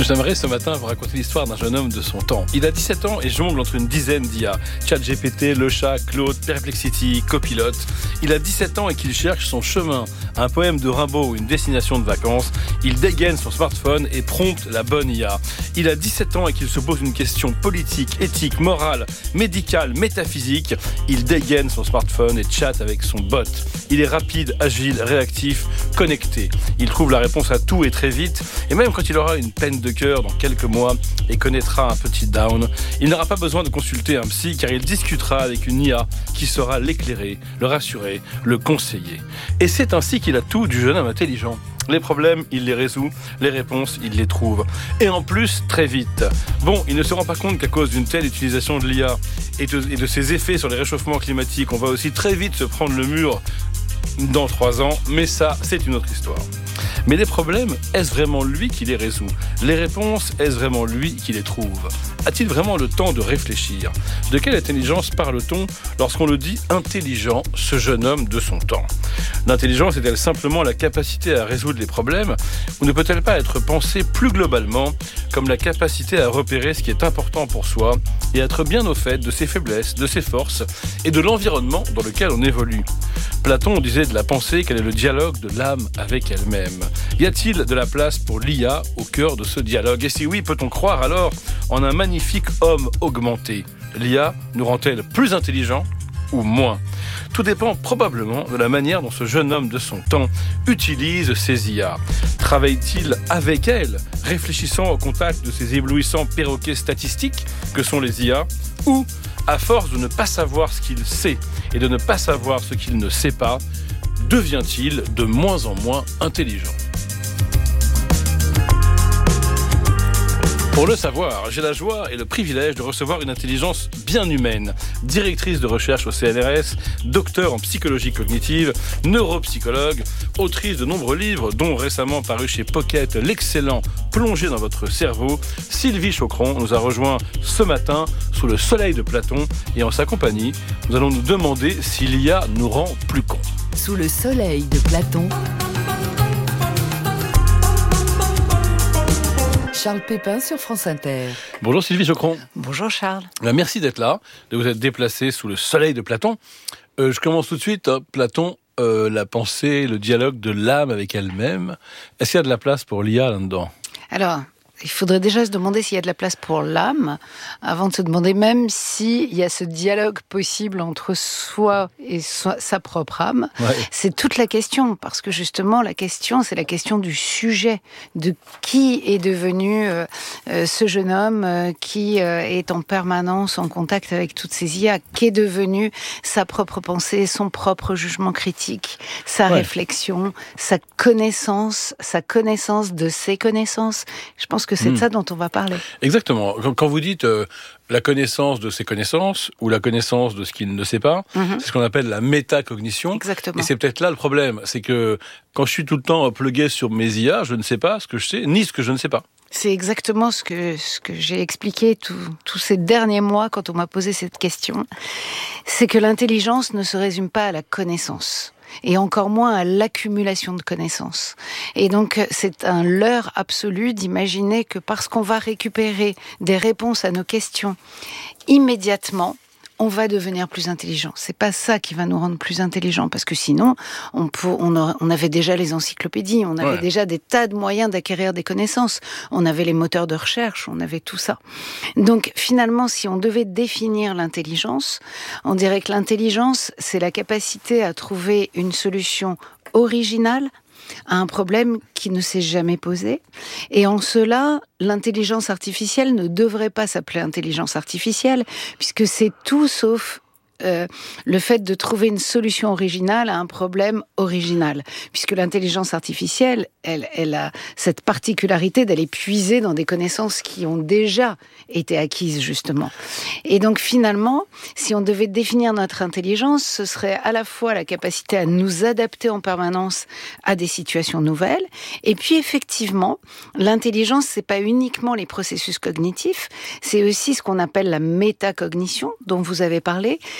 J'aimerais ce matin vous raconter l'histoire d'un jeune homme de son temps. Il a 17 ans et jongle entre une dizaine d'IA. ChatGPT, Le Chat, Claude, Perplexity, Copilot. Il a 17 ans et qu'il cherche son chemin. Un poème de Rimbaud ou une destination de vacances. Il dégaine son smartphone et prompte la bonne IA. Il a 17 ans et qu'il se pose une question politique, éthique, morale, médicale, métaphysique. Il dégaine son smartphone et chatte avec son bot. Il est rapide, agile, réactif, connecté. Il trouve la réponse à tout et très vite. Et même quand il aura une peine de cœur dans quelques mois et connaîtra un petit down, il n'aura pas besoin de consulter un psy car il discutera avec une IA qui saura l'éclairer, le rassurer, le conseiller. Et c'est ainsi qu'il a tout du jeune homme intelligent. Les problèmes, il les résout. Les réponses, il les trouve. Et en plus, très vite. Bon, il ne se rend pas compte qu'à cause d'une telle utilisation de l'IA et de ses effets sur les réchauffements climatiques, on va aussi très vite se prendre le mur dans 3 ans. Mais ça, c'est une autre histoire. Mais les problèmes, est-ce vraiment lui qui les résout ? Les réponses, est-ce vraiment lui qui les trouve ? A-t-il vraiment le temps de réfléchir ? De quelle intelligence parle-t-on lorsqu'on le dit intelligent, ce jeune homme de son temps ? L'intelligence est-elle simplement la capacité à résoudre les problèmes ou ne peut-elle pas être pensée plus globalement comme la capacité à repérer ce qui est important pour soi et être bien au fait de ses faiblesses, de ses forces et de l'environnement dans lequel on évolue ? Platon disait de la pensée qu'elle est le dialogue de l'âme avec elle-même. Y a-t-il de la place pour l'IA au cœur de ce dialogue ? Et si oui, peut-on croire alors en un magnifique homme augmenté ? L'IA nous rend-elle plus intelligents ou moins ? Tout dépend probablement de la manière dont ce jeune homme de son temps utilise ses IA. Travaille-t-il avec elles, réfléchissant au contact de ces éblouissants perroquets statistiques que sont les IA, ou, à force de ne pas savoir ce qu'il sait et de ne pas savoir ce qu'il ne sait pas, devient-il de moins en moins intelligent ? Pour le savoir, j'ai la joie et le privilège de recevoir une intelligence bien humaine, directrice de recherche au CNRS, docteur en psychologie cognitive, neuropsychologue, autrice de nombreux livres, dont récemment paru chez Pocket l'excellent Plongée dans votre cerveau. Sylvie Chaucron nous a rejoint ce matin sous le soleil de Platon et en sa compagnie, nous allons nous demander si l'IA nous rend plus cons. Sous le soleil de Platon, Charles Pépin sur France Inter. Bonjour Sylvie Chaucron. Bonjour Charles. Merci d'être là, de vous être déplacé sous le soleil de Platon. Je commence tout de suite. Platon, la pensée, le dialogue de l'âme avec elle-même. Est-ce qu'il y a de la place pour l'IA là-dedans ? Alors, il faudrait déjà se demander s'il y a de la place pour l'âme, avant de se demander même s'il y a ce dialogue possible entre soi et sa propre âme. Ouais. C'est toute la question, parce que justement, la question, c'est la question du sujet, de qui est devenu ce jeune homme qui est en permanence en contact avec toutes ces IA, qu'est devenu sa propre pensée, son propre jugement critique, sa réflexion, sa connaissance de ses connaissances. Je pense que c'est de ça dont on va parler. Exactement. Quand vous dites la connaissance de ses connaissances ou la connaissance de ce qu'il ne sait pas, c'est ce qu'on appelle la métacognition. Exactement. Et c'est peut-être là le problème. C'est que quand je suis tout le temps plugué sur mes IA, je ne sais pas ce que je sais, ni ce que je ne sais pas. C'est exactement ce que j'ai expliqué tous ces derniers mois quand on m'a posé cette question. C'est que l'intelligence ne se résume pas à la connaissance. Et encore moins à l'accumulation de connaissances. Et donc, c'est un leurre absolu d'imaginer que parce qu'on va récupérer des réponses à nos questions immédiatement, on va devenir plus intelligent. C'est pas ça qui va nous rendre plus intelligents, parce que sinon, on avait déjà les encyclopédies, on avait déjà des tas de moyens d'acquérir des connaissances, on avait les moteurs de recherche, on avait tout ça. Donc finalement, si on devait définir l'intelligence, on dirait que l'intelligence, c'est la capacité à trouver une solution originale à un problème qui ne s'est jamais posé. Et en cela, l'intelligence artificielle ne devrait pas s'appeler intelligence artificielle, puisque c'est tout sauf le fait de trouver une solution originale à un problème original. Puisque l'intelligence artificielle, elle a cette particularité d'aller puiser dans des connaissances qui ont déjà été acquises, justement. Et donc, finalement, si on devait définir notre intelligence, ce serait à la fois la capacité à nous adapter en permanence à des situations nouvelles, et puis, effectivement, l'intelligence, c'est pas uniquement les processus cognitifs, c'est aussi ce qu'on appelle la métacognition, dont vous avez parlé,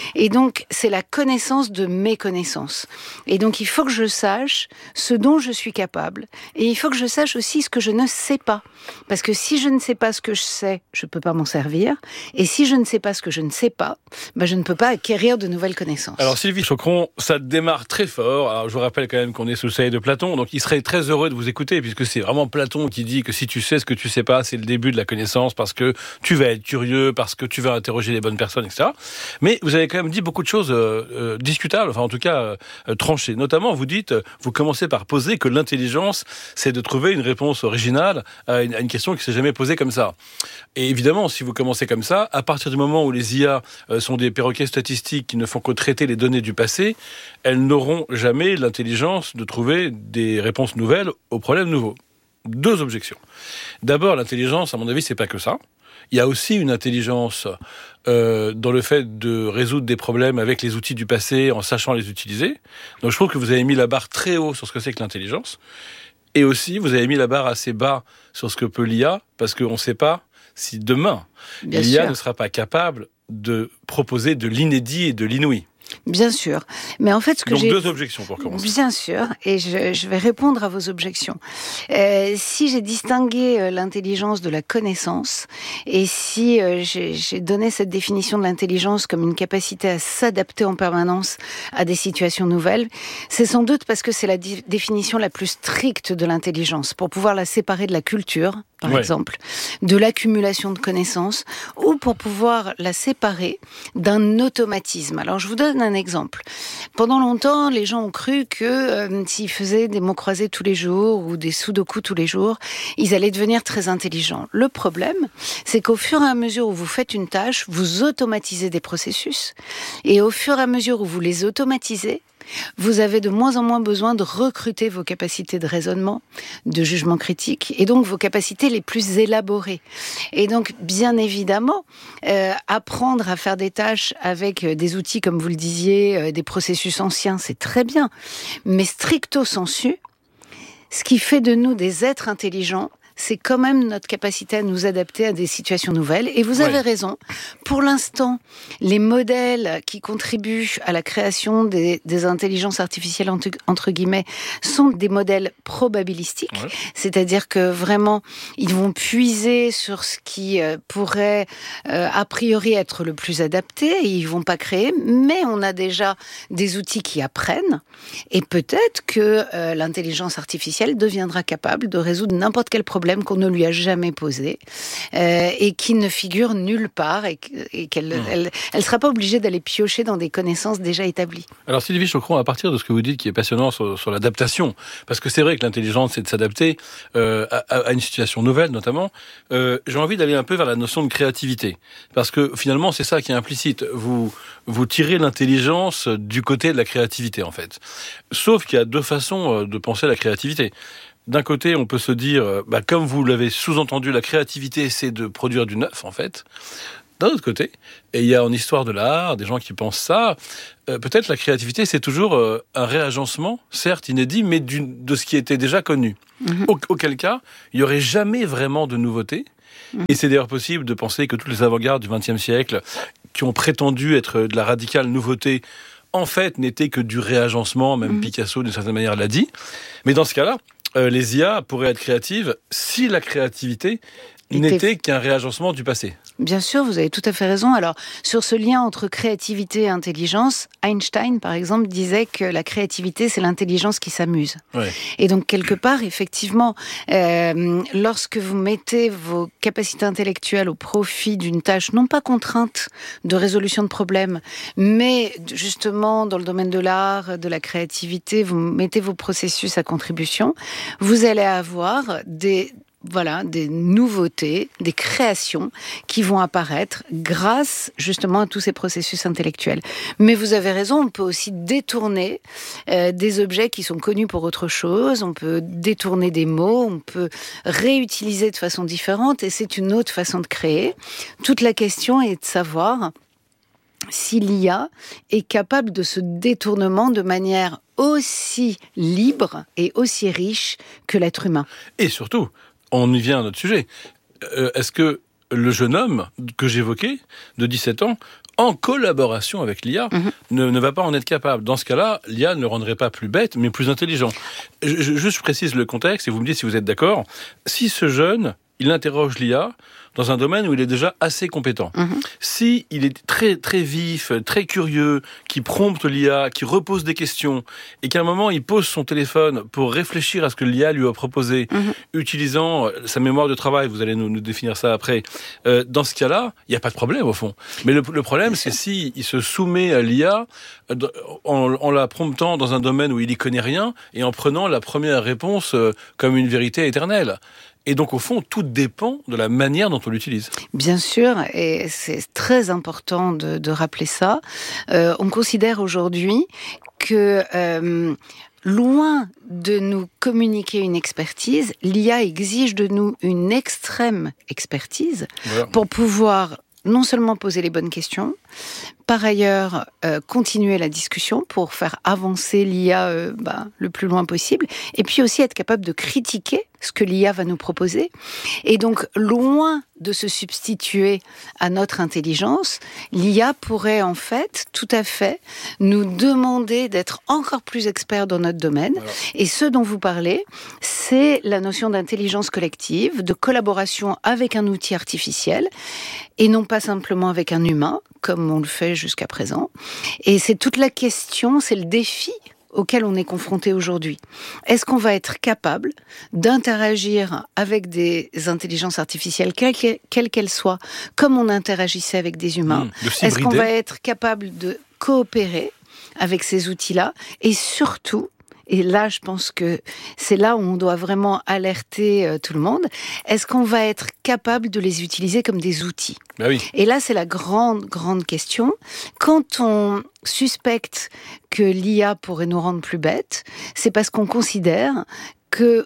Et donc, c'est la connaissance de mes connaissances. Et donc, il faut que je sache ce dont je suis capable. Et il faut que je sache aussi ce que je ne sais pas. Parce que si je ne sais pas ce que je sais, je ne peux pas m'en servir. Et si je ne sais pas ce que je ne sais pas, je ne peux pas acquérir de nouvelles connaissances. Alors Sylvie Chocron, ça démarre très fort. Alors je vous rappelle quand même qu'on est sous le soleil de Platon, donc il serait très heureux de vous écouter, puisque c'est vraiment Platon qui dit que si tu sais ce que tu sais pas, c'est le début de la connaissance, parce que tu vas être curieux, parce que tu vas interroger les bonnes personnes, etc. Mais vous avez quand même dit beaucoup de choses discutables, enfin en tout cas tranchées. Notamment, vous dites, vous commencez par poser que l'intelligence, c'est de trouver une réponse originale à une question qui s'est jamais posée comme ça. Et évidemment, si vous commencez comme ça, à partir du moment où les IA sont des perroquets statistiques qui ne font que traiter les données du passé, elles n'auront jamais l'intelligence de trouver des réponses nouvelles aux problèmes nouveaux. 2 objections. D'abord, l'intelligence, à mon avis, c'est pas que ça. Il y a aussi une intelligence dans le fait de résoudre des problèmes avec les outils du passé en sachant les utiliser. Donc je trouve que vous avez mis la barre très haut sur ce que c'est que l'intelligence. Et aussi, vous avez mis la barre assez bas sur ce que peut l'IA, parce qu'on ne sait pas si demain, l'IA ne sera pas capable de proposer de l'inédit et de l'inouï. Bien sûr. Mais en fait, Donc 2 objections pour commencer. Bien sûr, et je vais répondre à vos objections. Si j'ai distingué l'intelligence de la connaissance, et si j'ai donné cette définition de l'intelligence comme une capacité à s'adapter en permanence à des situations nouvelles, c'est sans doute parce que c'est la définition la plus stricte de l'intelligence, pour pouvoir la séparer de la culture, par exemple, de l'accumulation de connaissances, ou pour pouvoir la séparer d'un automatisme. Alors, je vous donne un exemple. Pendant longtemps, les gens ont cru que s'ils faisaient des mots croisés tous les jours ou des sudoku tous les jours, ils allaient devenir très intelligents. Le problème, c'est qu'au fur et à mesure où vous faites une tâche, vous automatisez des processus. Et au fur et à mesure où vous les automatisez, vous avez de moins en moins besoin de recruter vos capacités de raisonnement, de jugement critique, et donc vos capacités les plus élaborées. Et donc, bien évidemment, apprendre à faire des tâches avec des outils, comme vous le disiez, des processus anciens, c'est très bien. Mais stricto sensu, ce qui fait de nous des êtres intelligents, c'est quand même notre capacité à nous adapter à des situations nouvelles. Et vous avez raison. Pour l'instant, les modèles qui contribuent à la création des intelligences artificielles, entre guillemets, sont des modèles probabilistiques. Ouais. C'est-à-dire que vraiment, ils vont puiser sur ce qui pourrait, a priori, être le plus adapté. Et ils vont pas créer. Mais on a déjà des outils qui apprennent. Et peut-être que l'intelligence artificielle deviendra capable de résoudre n'importe quel problème qu'on ne lui a jamais posé et qui ne figure nulle part et qu'elle elle sera pas obligée d'aller piocher dans des connaissances déjà établies. Alors Sylvie Chocron, à partir de ce que vous dites qui est passionnant sur l'adaptation, parce que c'est vrai que l'intelligence c'est de s'adapter à une situation nouvelle notamment, j'ai envie d'aller un peu vers la notion de créativité, parce que finalement c'est ça qui est implicite, vous tirez l'intelligence du côté de la créativité en fait. Sauf qu'il y a 2 façons de penser à la créativité. D'un côté, on peut se dire, comme vous l'avez sous-entendu, la créativité, c'est de produire du neuf, en fait. D'un autre côté, et il y a en histoire de l'art des gens qui pensent ça, peut-être la créativité, c'est toujours un réagencement, certes inédit, mais de ce qui était déjà connu. Mm-hmm. Auquel cas, il n'y aurait jamais vraiment de nouveauté. Mm-hmm. Et c'est d'ailleurs possible de penser que toutes les avant-gardes du XXe siècle, qui ont prétendu être de la radicale nouveauté, en fait, n'étaient que du réagencement, même Picasso, d'une certaine manière, l'a dit. Mais dans ce cas-là, les IA pourraient être créatives si la créativité n'était qu'un réagencement du passé. Bien sûr, vous avez tout à fait raison. Alors, sur ce lien entre créativité et intelligence, Einstein, par exemple, disait que la créativité, c'est l'intelligence qui s'amuse. Ouais. Et donc, quelque part, effectivement, lorsque vous mettez vos capacités intellectuelles au profit d'une tâche non pas contrainte de résolution de problèmes, mais justement, dans le domaine de l'art, de la créativité, vous mettez vos processus à contribution, vous allez avoir des nouveautés, des créations qui vont apparaître grâce justement à tous ces processus intellectuels. Mais vous avez raison, on peut aussi détourner des objets qui sont connus pour autre chose, on peut détourner des mots, on peut réutiliser de façon différente et c'est une autre façon de créer. Toute la question est de savoir si l'IA est capable de ce détournement de manière aussi libre et aussi riche que l'être humain. Et surtout, on y vient à notre sujet. Est-ce que le jeune homme que j'évoquais, de 17 ans, en collaboration avec l'IA, ne va pas en être capable. Dans ce cas-là, l'IA ne le rendrait pas plus bête, mais plus intelligent. Je précise le contexte, et vous me dites si vous êtes d'accord. Si ce jeune, il interroge l'IA dans un domaine où il est déjà assez compétent. Si il est très, très vif, très curieux, qui prompte l'IA, qui repose des questions, et qu'à un moment, il pose son téléphone pour réfléchir à ce que l'IA lui a proposé, utilisant sa mémoire de travail, vous allez nous définir ça après, dans ce cas-là, il n'y a pas de problème, au fond. Mais le problème, c'est si il se soumet à l'IA en la promptant dans un domaine où il n'y connaît rien, et en prenant la première réponse comme une vérité éternelle. Et donc, au fond, tout dépend de la manière dont on l'utilise. Bien sûr, et c'est très important de rappeler ça. On considère aujourd'hui que loin de nous communiquer une expertise, l'IA exige de nous une extrême expertise pour pouvoir non seulement poser les bonnes questions, par ailleurs continuer la discussion pour faire avancer l'IA le plus loin possible, et puis aussi être capable de critiquer ce que l'IA va nous proposer. Et donc, loin de se substituer à notre intelligence, l'IA pourrait en fait, tout à fait, nous demander d'être encore plus experts dans notre domaine. Voilà. Et ce dont vous parlez, c'est la notion d'intelligence collective, de collaboration avec un outil artificiel, et non pas simplement avec un humain, comme on le fait jusqu'à présent. Et c'est toute la question, c'est le défi auquel on est confronté aujourd'hui. Est-ce qu'on va être capable d'interagir avec des intelligences artificielles, quelles qu'elles soient, comme on interagissait avec des humains ? Est-ce qu'on va être capable de coopérer avec ces outils-là ? Et surtout, et là, je pense que c'est là où on doit vraiment alerter tout le monde. Est-ce qu'on va être capable de les utiliser comme des outils ? Ben oui. Et là, c'est la grande question. Quand on suspecte que l'IA pourrait nous rendre plus bêtes, c'est parce qu'on considère que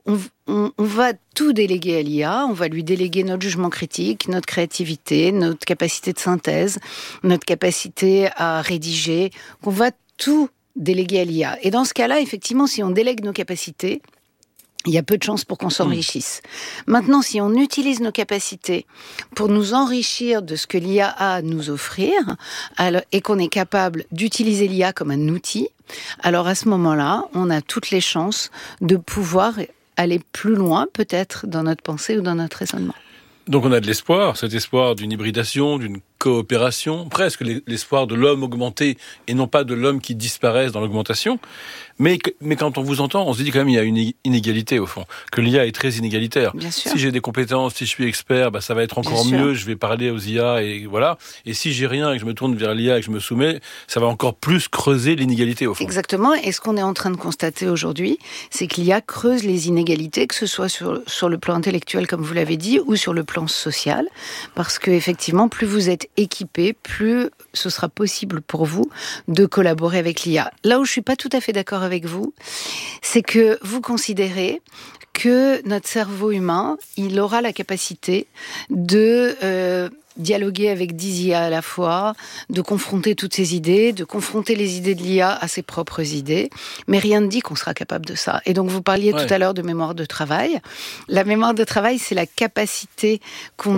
on va tout déléguer à l'IA, on va lui déléguer notre jugement critique, notre créativité, notre capacité de synthèse, notre capacité à rédiger, qu'on va tout déléguer à l'IA. Et dans ce cas-là, effectivement, si on délègue nos capacités, il y a peu de chances pour qu'on s'enrichisse. Maintenant, si on utilise nos capacités pour nous enrichir de ce que l'IA a à nous offrir, et qu'on est capable d'utiliser l'IA comme un outil, alors à ce moment-là, on a toutes les chances de pouvoir aller plus loin, peut-être, dans notre pensée ou dans notre raisonnement. Donc on a de l'espoir, cet espoir d'une hybridation, d'une coopération, presque l'espoir de l'homme augmenté et non pas de l'homme qui disparaisse dans l'augmentation. Mais quand on vous entend, on se dit quand même il y a une inégalité au fond, que l'IA est très inégalitaire. Bien sûr. Si j'ai des compétences, si je suis expert, ça va être encore mieux, je vais parler aux IA et voilà. Et si j'ai rien et que je me tourne vers l'IA et que je me soumets, ça va encore plus creuser l'inégalité au fond. Exactement. Et ce qu'on est en train de constater aujourd'hui, c'est que l'IA creuse les inégalités, que ce soit sur le plan intellectuel, comme vous l'avez dit, ou sur le plan social. Parce que effectivement, plus vous êtes équipé, plus ce sera possible pour vous de collaborer avec l'IA. Là où je suis pas tout à fait d'accord avec vous, c'est que vous considérez que notre cerveau humain, il aura la capacité de dialoguer avec 10 IA à la fois, de confronter toutes ces idées, de confronter les idées de l'IA à ses propres idées, mais rien ne dit qu'on sera capable de ça. Et donc vous parliez tout à l'heure de mémoire de travail. La mémoire de travail, c'est la capacité qu'on